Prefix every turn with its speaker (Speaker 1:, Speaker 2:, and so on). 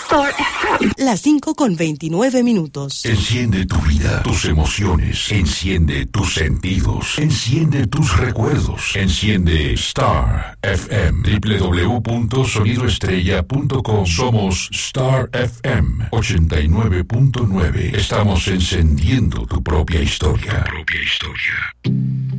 Speaker 1: Star FM.
Speaker 2: Las 5:29.
Speaker 3: Enciende tu vida, tus emociones. Enciende tus sentidos. Enciende tus recuerdos. Enciende Star FM. www.sonidoestrella.com. Somos Star FM 89.9. Estamos encendiendo tu propia historia.